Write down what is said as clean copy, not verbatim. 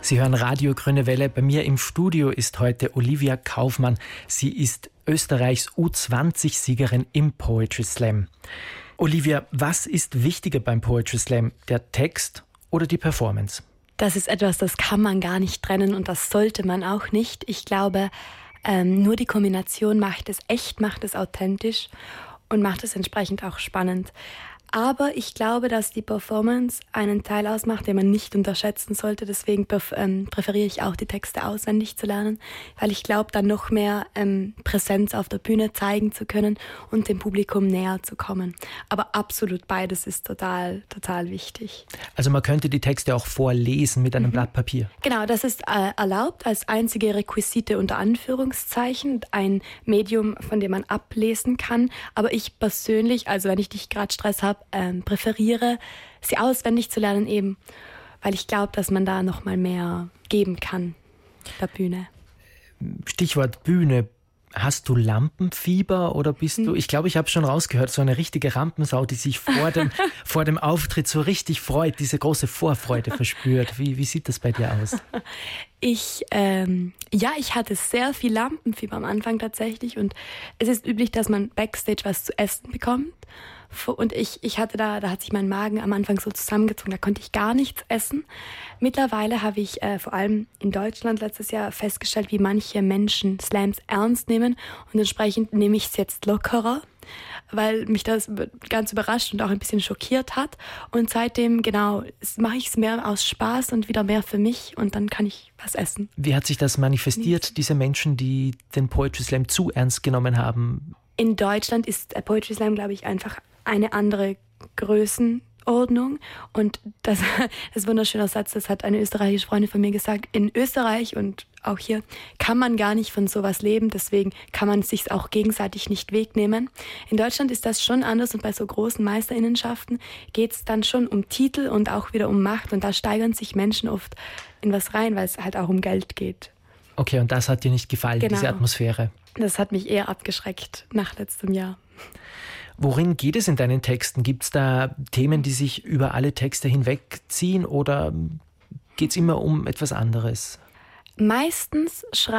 Sie hören Radio Grüne Welle. Bei mir im Studio ist heute Olivia Kaufmann. Sie ist Österreichs U20-Siegerin im Poetry Slam. Olivia, was ist wichtiger beim Poetry Slam? Der Text oder die Performance? Das ist etwas, das kann man gar nicht trennen und das sollte man auch nicht. Ich glaube, nur die Kombination macht es echt, macht es authentisch und macht es entsprechend auch spannend. Aber ich glaube, dass die Performance einen Teil ausmacht, den man nicht unterschätzen sollte. Deswegen präferiere ich auch, die Texte auswendig zu lernen, weil ich glaube, dann noch mehr Präsenz auf der Bühne zeigen zu können und dem Publikum näher zu kommen. Aber absolut beides ist total, total wichtig. Also man könnte die Texte auch vorlesen mit einem Blatt Papier? Genau, das ist erlaubt als einzige Requisite unter Anführungszeichen, ein Medium, von dem man ablesen kann. Aber ich persönlich, also wenn ich nicht gerade Stress habe, präferiere, sie auswendig zu lernen, eben, weil ich glaube, dass man da noch mal mehr geben kann der Bühne. Stichwort Bühne. Hast du Lampenfieber oder bist du, ich glaube, ich habe schon rausgehört, so eine richtige Rampensau, die sich vor dem Auftritt so richtig freut, diese große Vorfreude verspürt. Wie sieht das bei dir aus? Ich hatte sehr viel Lampenfieber am Anfang tatsächlich und es ist üblich, dass man Backstage was zu essen bekommt. Und ich hatte da hat sich mein Magen am Anfang so zusammengezogen, da konnte ich gar nichts essen. Mittlerweile habe ich vor allem in Deutschland letztes Jahr festgestellt, wie manche Menschen Slams ernst nehmen und entsprechend nehme ich es jetzt lockerer, weil mich das ganz überrascht und auch ein bisschen schockiert hat. Und seitdem, mache ich es mehr aus Spaß und wieder mehr für mich und dann kann ich was essen. Wie hat sich das manifestiert, diese Menschen, die den Poetry Slam zu ernst genommen haben? In Deutschland ist Poetry Slam, glaube ich, einfach eine andere Größenordnung. Und das ist ein wunderschöner Satz, das hat eine österreichische Freundin von mir gesagt. In Österreich und auch hier kann man gar nicht von sowas leben, deswegen kann man es sich auch gegenseitig nicht wegnehmen. In Deutschland ist das schon anders und bei so großen Meisterinnenschaften geht es dann schon um Titel und auch wieder um Macht und da steigern sich Menschen oft in was rein, weil es halt auch um Geld geht. Okay, und das hat dir nicht gefallen, diese Atmosphäre? Das hat mich eher abgeschreckt nach letztem Jahr. Worin geht es in deinen Texten? Gibt es da Themen, die sich über alle Texte hinwegziehen oder geht es immer um etwas anderes? Meistens